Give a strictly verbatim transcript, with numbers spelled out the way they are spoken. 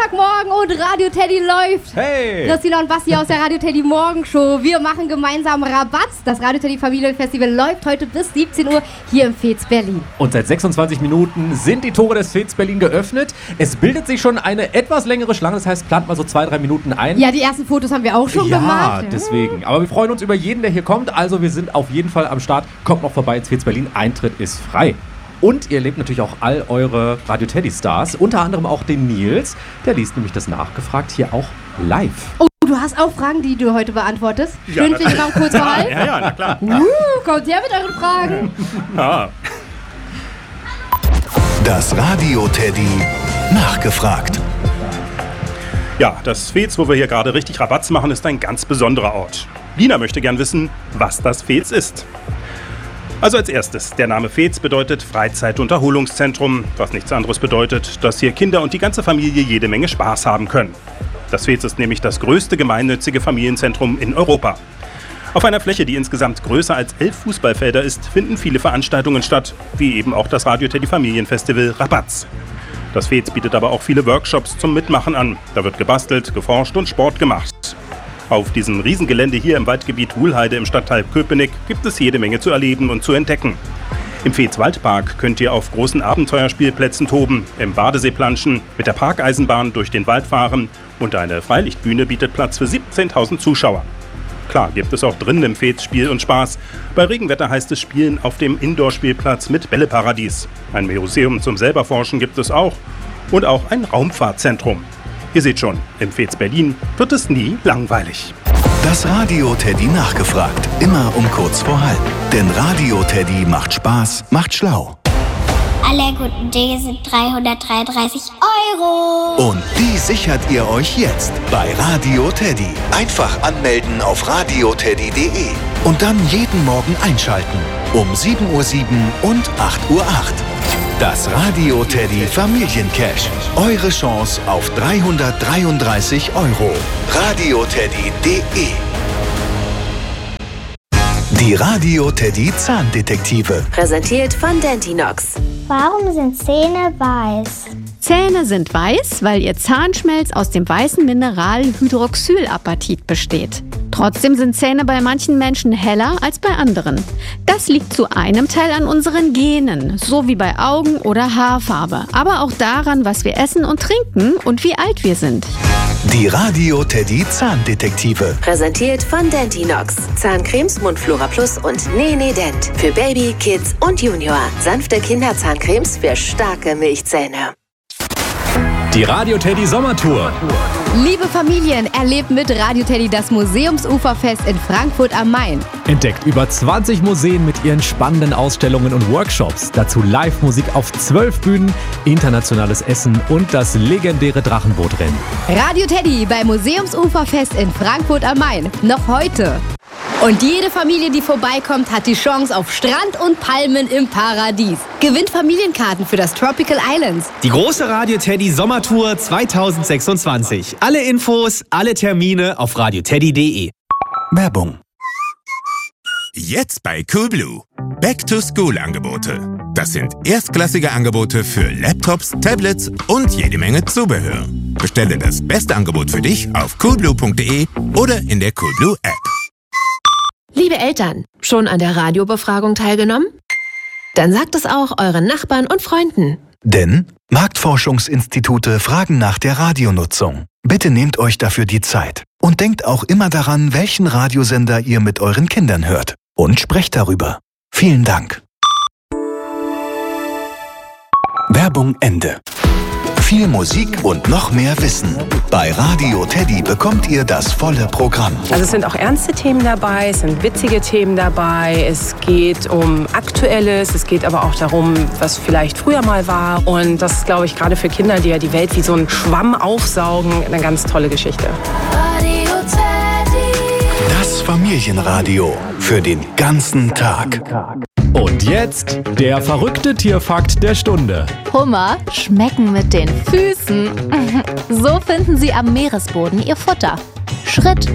Montagmorgen und Radio Teddy läuft. Hey! Christina und Basti aus der Radio Teddy Morgenshow. Wir machen gemeinsam Rabatz. Das Radio Teddy Familienfestival läuft heute bis siebzehn Uhr hier im Fez Berlin. Und seit sechsundzwanzig Minuten sind die Tore des Fez Berlin geöffnet. Es bildet sich schon eine etwas längere Schlange, das heißt, plant mal so zwei, drei Minuten ein. Ja, die ersten Fotos haben wir auch schon ja, gemacht. Ja, deswegen. Aber wir freuen uns über jeden, der hier kommt. Also wir sind auf jeden Fall am Start. Kommt noch vorbei ins Fez Berlin. Eintritt ist frei. Und ihr erlebt natürlich auch all eure Radio Teddy Stars, unter anderem auch den Nils. Der liest nämlich das Nachgefragt hier auch live. Oh, du hast auch Fragen, die du heute beantwortest? Ja, Stündlich Raum kurz verhalten? Ja, ja, na klar. Uh, kommt her mit euren Fragen. Ja. Das Radio Teddy Nachgefragt. Ja, das Fez, wo wir hier gerade richtig Rabatz machen, ist ein ganz besonderer Ort. Lina möchte gern wissen, was das Fez ist. Also als erstes, der Name Fez bedeutet Freizeit-Unterholungszentrum, was nichts anderes bedeutet, dass hier Kinder und die ganze Familie jede Menge Spaß haben können. Das Fez ist nämlich das größte gemeinnützige Familienzentrum in Europa. Auf einer Fläche, die insgesamt größer als elf Fußballfelder ist, finden viele Veranstaltungen statt, wie eben auch das Radio Teddy Familienfestival Rabatz. Das Fez bietet aber auch viele Workshops zum Mitmachen an. Da wird gebastelt, geforscht und Sport gemacht. Auf diesem Riesengelände hier im Waldgebiet Wuhlheide im Stadtteil Köpenick gibt es jede Menge zu erleben und zu entdecken. Im Fez Waldpark könnt ihr auf großen Abenteuerspielplätzen toben, im Badesee planschen, mit der Parkeisenbahn durch den Wald fahren und eine Freilichtbühne bietet Platz für siebzehntausend Zuschauer. Klar gibt es auch drinnen im Fez Spiel und Spaß. Bei Regenwetter heißt es Spielen auf dem Indoor-Spielplatz mit Bälleparadies. Ein Museum zum Selberforschen gibt es auch und auch ein Raumfahrtzentrum. Ihr seht schon, im Fez Berlin wird es nie langweilig. Das Radio Teddy Nachgefragt. Immer um kurz vor halb. Denn Radio Teddy macht Spaß, macht schlau. Alle guten Dinge sind dreihundertdreiunddreißig Euro. Und die sichert ihr euch jetzt bei Radio Teddy. Einfach anmelden auf radio teddy punkt de und dann jeden Morgen einschalten. Um sieben Uhr sieben und acht Uhr acht. Das Radio Teddy Familiencash. Eure Chance auf dreihundertdreiunddreißig Euro. radio teddy punkt de. Die Radio Teddy Zahndetektive. Präsentiert von Dentinox. Warum sind Zähne weiß? Zähne sind weiß, weil ihr Zahnschmelz aus dem weißen Mineral Hydroxylapatit besteht. Trotzdem sind Zähne bei manchen Menschen heller als bei anderen. Das liegt zu einem Teil an unseren Genen, so wie bei Augen- oder Haarfarbe, aber auch daran, was wir essen und trinken und wie alt wir sind. Die Radio Teddy Zahndetektive. Präsentiert von Dentinox. Zahncremes Mundflora Plus und Nene Dent. Für Baby, Kids und Junior. Sanfte Kinderzahncremes für starke Milchzähne. Die Radio Teddy Sommertour. Liebe Familien, erlebt mit Radio Teddy das Museumsuferfest in Frankfurt am Main. Entdeckt über zwanzig Museen mit ihren spannenden Ausstellungen und Workshops. Dazu Live-Musik auf zwölf Bühnen, internationales Essen und das legendäre Drachenbootrennen. Radio Teddy beim Museumsuferfest in Frankfurt am Main. Noch heute. Und jede Familie, die vorbeikommt, hat die Chance auf Strand und Palmen im Paradies. Gewinnt Familienkarten für das Tropical Islands. Die große Radio Teddy Sommertour zweitausendsechsundzwanzig. Alle Infos, alle Termine auf radio teddy punkt de. Werbung. Jetzt bei Coolblue. Back-to-School-Angebote. Das sind erstklassige Angebote für Laptops, Tablets und jede Menge Zubehör. Bestelle das beste Angebot für dich auf coolblue punkt de oder in der Coolblue App. Liebe Eltern, schon an der Radiobefragung teilgenommen? Dann sagt es auch euren Nachbarn und Freunden. Denn Marktforschungsinstitute fragen nach der Radionutzung. Bitte nehmt euch dafür die Zeit. Und denkt auch immer daran, welchen Radiosender ihr mit euren Kindern hört. Und sprecht darüber. Vielen Dank. Werbung Ende. Viel Musik und noch mehr Wissen. Bei Radio Teddy bekommt ihr das volle Programm. Also es sind auch ernste Themen dabei, es sind witzige Themen dabei, es geht um Aktuelles, es geht aber auch darum, was vielleicht früher mal war. Und das ist, glaube ich, gerade für Kinder, die ja die Welt wie so ein Schwamm aufsaugen, eine ganz tolle Geschichte. Radio Teddy. Das Familienradio für den ganzen Tag. Und jetzt der verrückte Tierfakt der Stunde. Hummer schmecken mit den Füßen. So finden sie am Meeresboden ihr Futter. Schritt